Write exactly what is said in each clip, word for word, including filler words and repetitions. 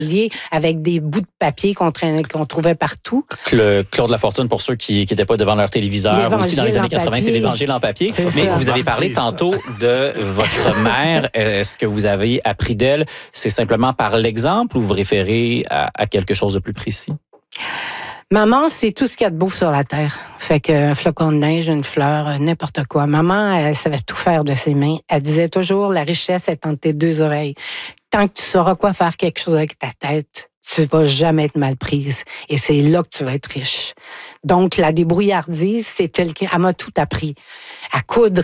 avec des bouts de papier qu'on, traînait, qu'on trouvait partout. Le Claude Lafortune, pour ceux qui n'étaient pas devant leur téléviseur, aussi dans les années quatre-vingts, c'est l'Évangile en papier. C'est Mais ça. vous avez parlé tantôt de votre mère. Est-ce que vous avez appris d'elle? C'est simplement par l'exemple ou vous référez à, à quelque chose de plus précis? Maman, c'est tout ce qu'il y a de beau sur la terre. Fait que un flocon de neige, une fleur, n'importe quoi. Maman, elle savait tout faire de ses mains. Elle disait toujours, la richesse est entre tes deux oreilles. Tant que tu sauras quoi faire quelque chose avec ta tête, tu vas jamais être mal prise. Et c'est là que tu vas être riche. Donc, la débrouillardise, c'est elle qui, elle m'a tout appris. À coudre,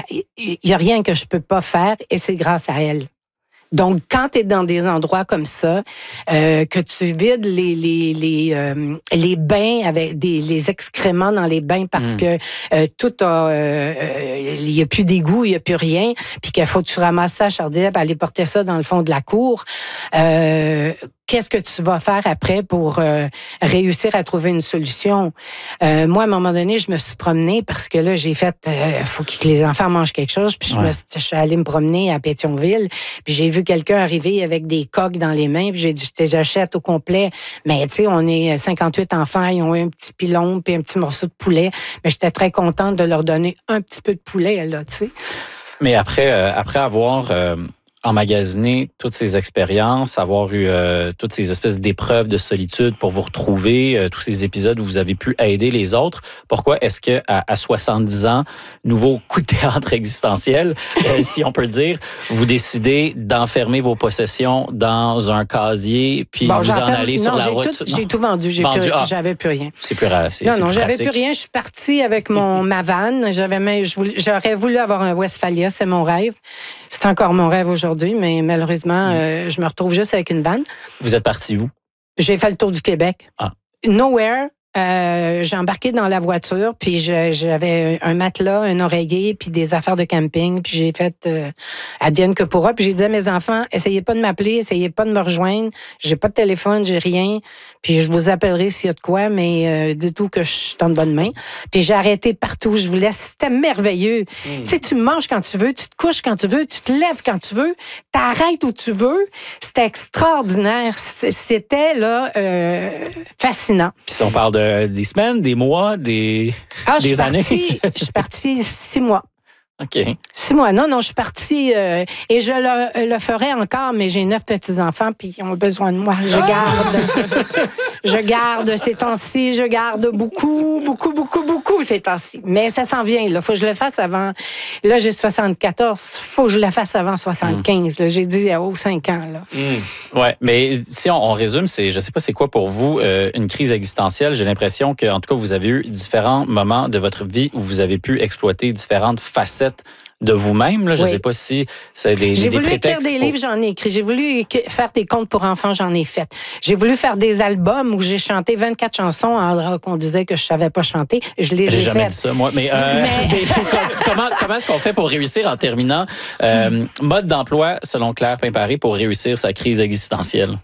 il y a rien que je peux pas faire et c'est grâce à elle. Donc, quand tu es dans des endroits comme ça, euh, que tu vides les les les euh, les bains avec des les excréments dans les bains parce mmh. que euh, tout a euh, il y a plus d'égout, il y a plus rien, puis qu'il faut que tu ramasses ça à Chaudière pour aller porter ça dans le fond de la cour. Euh, Qu'est-ce que tu vas faire après pour euh, réussir à trouver une solution? Euh, moi, à un moment donné, je me suis promenée parce que là, j'ai fait, il euh, faut que les enfants mangent quelque chose. Puis je, ouais. me, je suis allée me promener à Pétionville. Puis j'ai vu quelqu'un arriver avec des coques dans les mains. Puis j'ai dit, je te j'achète au complet. Mais tu sais, on est cinquante-huit enfants. Ils ont eu un petit pilon puis un petit morceau de poulet. Mais j'étais très contente de leur donner un petit peu de poulet, là, tu sais. Mais après, euh, après avoir... Euh... emmagasiner toutes ces expériences, avoir eu euh, toutes ces espèces d'épreuves de solitude pour vous retrouver, euh, tous ces épisodes où vous avez pu aider les autres. Pourquoi est-ce que à, à soixante-dix ans, nouveau coup de théâtre existentiel, euh, si on peut dire, vous décidez d'enfermer vos possessions dans un casier puis bon, vous en allez sur non, la j'ai route? Tout, j'ai tout vendu. J'ai vendu. Plus, ah, j'avais plus rien. C'est plus rare. C'est, non, c'est non, plus j'avais pratique. plus rien. Je suis partie avec mon ma vanne. J'avais même, je voulais, j'aurais voulu avoir un Westphalia, c'est mon rêve. C'est encore mon rêve aujourd'hui, mais malheureusement, mmh. euh, je me retrouve juste avec une vanne. Vous êtes parti où? J'ai fait le tour du Québec. Ah. Nowhere. Euh, j'ai embarqué dans la voiture, puis je, j'avais un matelas, un oreiller, puis des affaires de camping, puis j'ai fait euh, advienne que pourra. Puis j'ai dit à mes enfants, essayez pas de m'appeler, essayez pas de me rejoindre. J'ai pas de téléphone, j'ai rien. Puis je vous appellerai s'il y a de quoi, mais euh, dites-tout que je suis en bonne main. Puis j'ai arrêté partout, je vous laisse. C'était merveilleux. Mm. Tu sais, tu manges quand tu veux, tu te couches quand tu veux, tu te lèves quand tu veux, t'arrêtes où tu veux. C'était extraordinaire. C'était là euh, fascinant. Puis si on parle de des semaines, des mois, des, ah, des je années? Partie, je suis partie six mois. OK. Six mois. Non, non, je suis partie euh, et je le, le ferai encore, mais j'ai neuf petits-enfants puis ils ont besoin de moi. Je garde. je garde ces temps-ci. Je garde beaucoup, beaucoup, beaucoup, beaucoup ces temps-ci. Mais ça s'en vient. Il faut que je le fasse avant. Là, j'ai soixante-quatorze. Il faut que je le fasse avant soixante-quinze. Mm. Là, j'ai dit à haut cinq ans. Là. Mm. Ouais, mais si on, on résume, c'est, je sais pas c'est quoi pour vous euh, une crise existentielle. J'ai l'impression que, en tout cas, vous avez eu différents moments de votre vie où vous avez pu exploiter différentes facettes de vous-même. Là. Je ne oui. sais pas si c'est des, J'ai des voulu prétextes. écrire des pour... livres, j'en ai écrit. J'ai voulu faire des contes pour enfants, j'en ai fait. J'ai voulu faire des albums où j'ai chanté vingt-quatre chansons alors qu'on disait que je ne savais pas chanter. Je les j'ai ai jamais faites. dit ça, moi. Mais, euh, mais... mais comment, comment est-ce qu'on fait pour réussir en terminant? Euh, mode d'emploi, selon Claire Pimparé, pour réussir sa crise existentielle?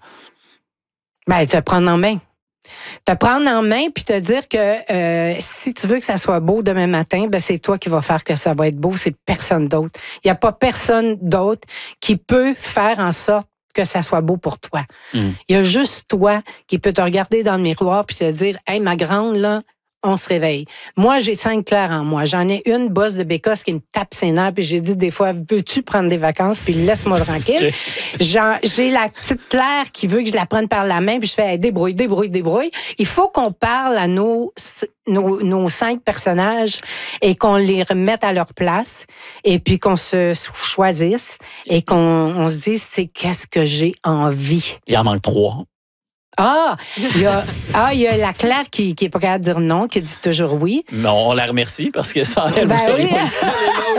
Ben, te prendre en main. Te prendre en main puis te dire que euh, si tu veux que ça soit beau demain matin, ben c'est toi qui vas faire que ça va être beau, c'est personne d'autre. Il n'y a pas personne d'autre qui peut faire en sorte que ça soit beau pour toi. Mm. Il y a juste toi qui peux te regarder dans le miroir puis te dire, hey, ma grande, là, on se réveille. Moi, j'ai cinq Claires en moi. J'en ai une bosse de bécosse qui me tape ses nerfs, puis j'ai dit des fois, veux-tu prendre des vacances, puis laisse-moi tranquille. Genre, j'ai la petite Claire qui veut que je la prenne par la main, puis je fais, hey, débrouille, débrouille, débrouille. Il faut qu'on parle à nos, nos, nos cinq personnages et qu'on les remette à leur place, et puis qu'on se choisisse, et qu'on on se dise, c'est qu'est-ce que j'ai envie. Il en manque trois. Ah, il y a, ah, il y a la Claire qui qui est pas capable de dire non, qui dit toujours oui. Non, on la remercie parce que sans elle, ben vous seriez oui. pas ici.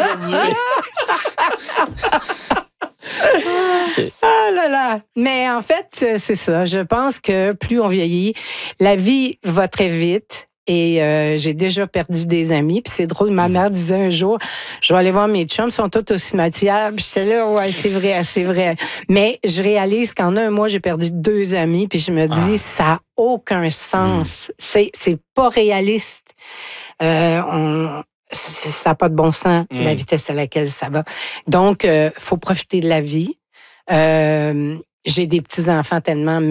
Okay. Ah là là. Mais en fait, c'est ça. Je pense que plus on vieillit, la vie va très vite. Et euh, j'ai déjà perdu des amis. Puis c'est drôle, ma mère disait un jour, je vais aller voir mes chums, ils sont tous au cimetière. Puis j'étais là, ouais, c'est vrai, c'est vrai. Mais je réalise qu'en un mois, j'ai perdu deux amis. Puis je me dis, ah. ça n'a aucun sens. Mm. C'est, c'est pas réaliste. Euh, on... Ça n'a pas de bon sens, mm. la vitesse à laquelle ça va. Donc, il euh, faut profiter de la vie. Euh, j'ai des petits-enfants tellement